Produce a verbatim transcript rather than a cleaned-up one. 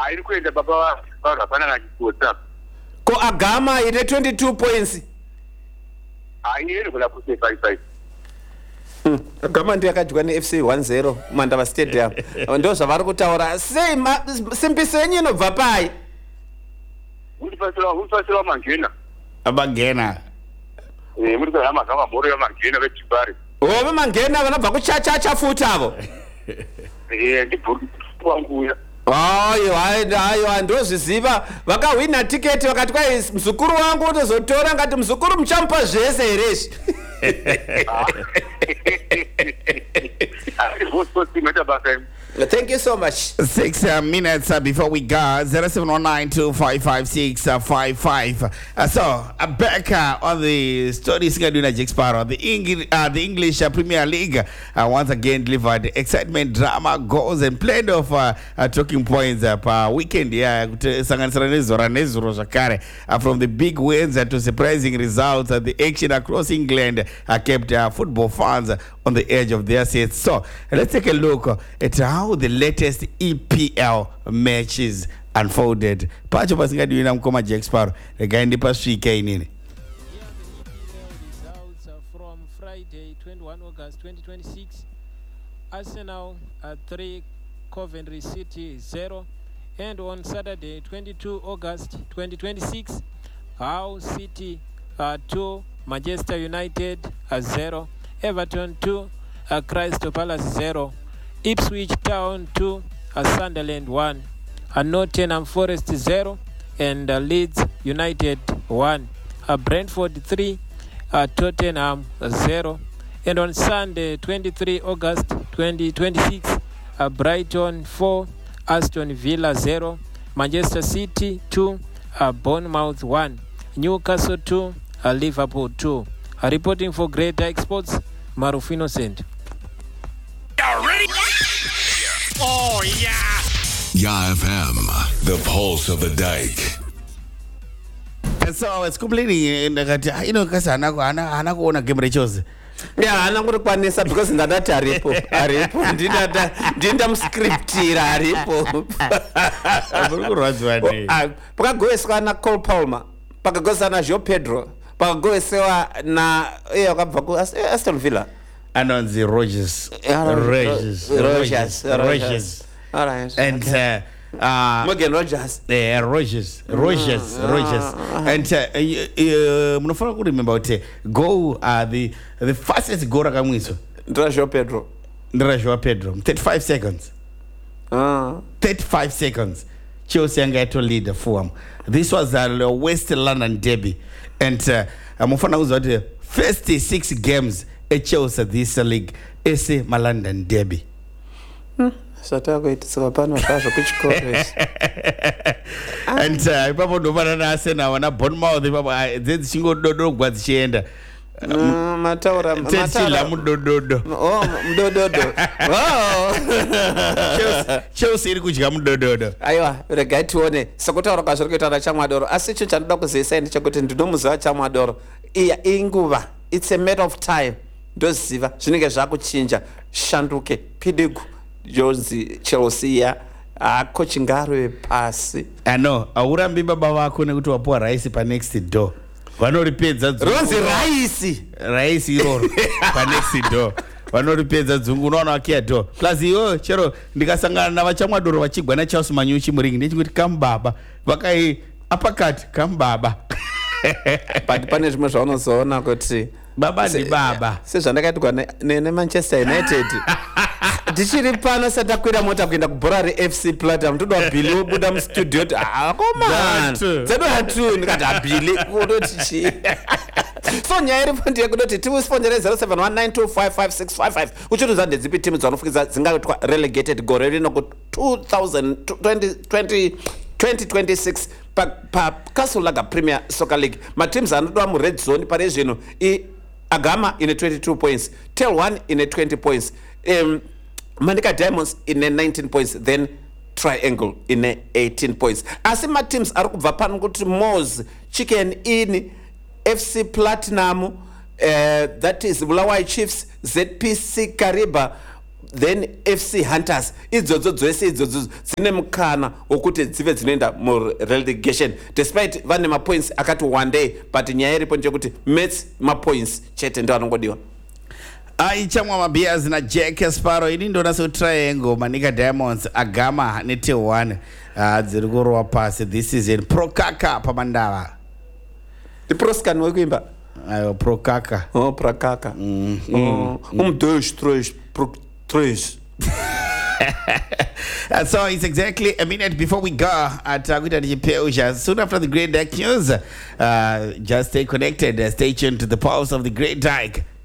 Ah, iri kuenda baba vakafana nachikota. Ko Agama ine twenty-two points. Ah, iri kuna kuse five five. Hmm. Agama ndiye akadyiwa ne F C one zero Mandava Stadium. Ndo zvavari kutaura. Sei Simbise yenyu inobva pai? Mutipasira mutipasira Mangena. Abagena. Eh, mutipasira Magama Moro ya Mangena vechibari. Oh, Mangena vanobva kuchachacha futi avo. Eh, ndibhuku wanguya. Hayi hayi hayi andozviziva vakahwina tiketi vakati kwai muzukuru wangu utozotora ngati muzukuru muchamupa zvese hereshi. Thank you so much. Six uh, minutes uh, before we go. zero seven one nine two five five six five five. Uh, so, uh, back uh, on the story doing Jack Sparrow. The, Eng- uh, the English uh, Premier League uh, once again delivered excitement, drama, goals, and plenty of uh, uh, talking points uh, per weekend. Yeah, uh, from the big wins uh, to surprising results, uh, the action across England uh, kept uh, football fans uh, on the edge of their seats. So, uh, let's take a look uh, at how the latest E P L matches unfolded. Pacho pasingadiwina mkoma Jack Sparrow rekaindi pasvike inini. Results from Friday twenty-first August twenty twenty-six. Arsenal at three, Coventry City zero, and on Saturday twenty-second August twenty twenty-six, Hull City uh, two, Manchester United uh, zero, Everton two, uh, Crystal Palace zero, Ipswich Town two, uh, Sunderland one, uh, Nottingham Forest zero, and uh, Leeds United one, uh, Brentford three, uh, Tottenham zero, and on Sunday twenty-third August twenty twenty-six, uh, Brighton four, Aston Villa zero, Manchester City two, uh, Bournemouth one, Newcastle two, uh, Liverpool two. Uh, reporting for Greater Exports, Maruf Innocent. You ready? Oh yeah! Ya F M, the pulse of the dike. So it's completely ndakati ino kasi hana hana kuona game rechose. Yeah, hana kurikwanisa because ndadati aripo aripo ndinda ndinda muscriptira aripo. Abururadzwa nei. Pakagoweswa na Cole Palmer, pakagoweswa na João Pedro, pakagoweswa na eh akabva ku Aston Villa. Anonzi Rogers. Rogers. Rogers. Rogers. All right. And uh, uh Morgan Rogers. Yeah, Rogers. Rogers. Rogers. And uh, uh, munofana ku remember kuti goal uh, the the fastest goal rakamwiswa. Ndira João Pedro. Ndira João Pedro. thirty-five seconds. Ah. thirty-five seconds. Chelsea anga to lead the Fulham. This was a West London derby. And uh, munofana kuzwa kuti first six games at Chelsea this league is a London derby. Hmm. Satakuitiswa pano zvazvo kuchikoro. And uh, ipapo ndovana na Arsenal wana Bournemouth ipapo dzichingododogwa dzichienda. Mataura mataura mudododo. Oh, mudododo. Oh. Chelsea Chelsea iri kudya mudododo. Aiwa, regai tione. Sakutaura kwazviri kuita na Chamwadoro. Asi icho chandinoda kuziisa ndechekuti ndinomuziva Chamwadoro. Iya inguva. It's a matter of time. Ndoziva zvinenge zvakuchinja shanduke pidigu Jones Chelsea a coaching ngaro pasi. Ano, aurambi baba vako nekuti wapuwa raisi pa next door. Vanoripedza dzungu. Ronzi raisi. Raisi iroro pa next door. Vanoripedza dzungu unoona wakia door. Plus iwo chero ndikasangana na vaChamwadoro vachigwa na Chelsea Manyuchi muringi ndechikuti kambaba. Vakai apakati kambaba. But pane zvimwe zvaunozoona kuti baba ndi baba. Sezvandakaitwa ne Manchester United. Ndichiri pano satakwira mota kuenda kubhora reF C Platinum toda Billy obuda mu studio ah come on zedu hatu ndikati Billy kutoti chi so nyaya iripo ndiye kutoti timu sponsor zero seven one nine two five five six five five uchitoza ndedzipi timu dzanofukidza dzingaitwa relegated gore rino ku twenty twenty-six pa pa Castle Lager Premier Soccer League ma teams anotwa mu red zone pare zvino I Agama ine twenty-two points, Tel one ine twenty points, um Mandika Diamonds in a nineteen points, then Triangle in a eighteen points. Asima teams are kubva pano kuti Moz, Chicken Inn, F C Platinum, uh, that is Bulawayo Chiefs, Z P C Kariba, then F C Hunters idzodzo dzose idzodzo dzine mukana wokuti dzive dzinoenda mu-relegation despite vane mapoints akati one day, but nyaya iripo ndeyekuti Mets mapoints chete ndo anongodiwa. Aichamwa mabears na Jack Sparrow ini ndo naso triangle Manika Diamonds Agama nete one uh, dziri kurova pasi this season. Prokaka pamandava Proscan wekuimba ayo Prokaka oh Prokaka mm, mm. oh, um dois três pro três. Uh, so it's exactly a minute before we go at uh, soon after the Great Dyke News. Uh, just stay connected, uh, stay tuned to the pulse of the Great Dyke.